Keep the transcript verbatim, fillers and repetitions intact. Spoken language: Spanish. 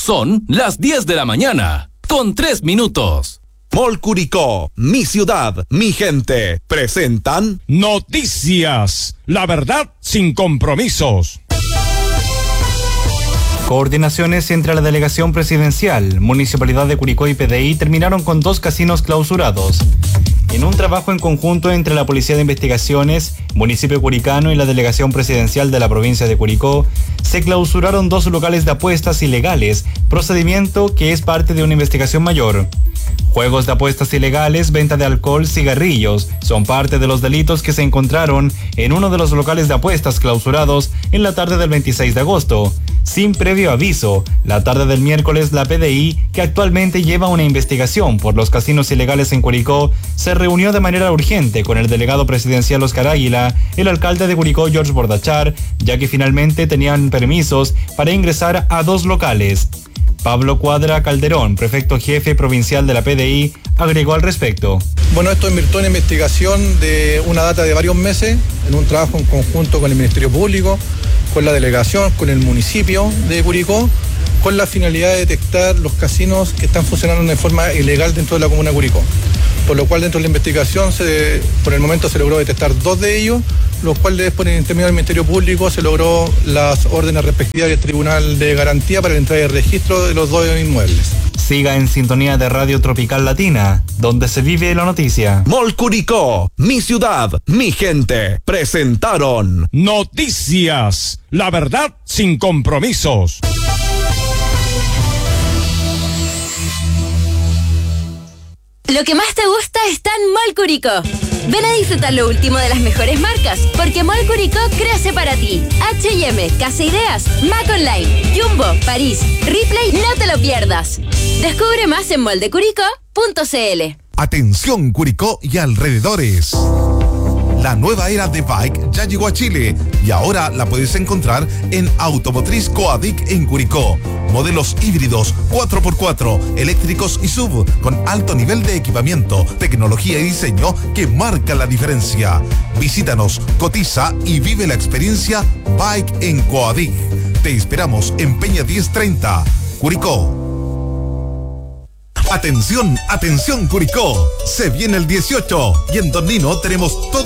Son las diez de la mañana, con tres minutos. Mall Curicó, mi ciudad, mi gente, presentan Noticias, la verdad sin compromisos. Coordinaciones entre la Delegación Presidencial, Municipalidad de Curicó y P D I terminaron con dos casinos clausurados. En un trabajo en conjunto entre la Policía de Investigaciones, Municipio Curicano y la Delegación Presidencial de la provincia de Curicó, se clausuraron dos locales de apuestas ilegales, procedimiento que es parte de una investigación mayor. Juegos de apuestas ilegales, venta de alcohol, cigarrillos, son parte de los delitos que se encontraron en uno de los locales de apuestas clausurados en la tarde del veintiséis de agosto. Sin previo aviso, la tarde del miércoles la P D I, que actualmente lleva una investigación por los casinos ilegales en Curicó, se reunió de manera urgente con el delegado presidencial Oscar Águila, el alcalde de Curicó George Bordachar, ya que finalmente tenían permisos para ingresar a dos locales. Pablo Cuadra Calderón, prefecto jefe provincial de la P D I, agregó al respecto. Bueno, esto invirtió en investigación de una data de varios meses, en un trabajo en conjunto con el Ministerio Público, con la delegación, con el municipio de Curicó, con la finalidad de detectar los casinos que están funcionando de forma ilegal dentro de la comuna de Curicó. Por lo cual dentro de la investigación, se, por el momento se logró detectar dos de ellos, los cuales por el intermedio del Ministerio Público se logró las órdenes respectivas del Tribunal de Garantía para la entrada y registro de los dos inmuebles. Siga en sintonía de Radio Tropical Latina, donde se vive la noticia. Mall Curicó, mi ciudad, mi gente, presentaron Noticias, la verdad sin compromisos. Lo que más te gusta está en Mall Curicó. Ven a disfrutar lo último de las mejores marcas, porque Mall Curicó crece para ti. H y M, Casa Ideas, Mac Online, Jumbo, París, Ripley, no te lo pierdas. Descubre más en moldecuricó punto c l. Atención Curicó y alrededores. La nueva era de bike ya llegó a Chile y ahora la puedes encontrar en Automotriz Coadic en Curicó. Modelos híbridos cuatro por cuatro, eléctricos y sub, con alto nivel de equipamiento, tecnología y diseño que marca la diferencia. Visítanos, cotiza y vive la experiencia Bike en Coadic. Te esperamos en Peña diez treinta, Curicó. Atención, atención Curicó. Se viene el dieciocho y en Don Nino tenemos todo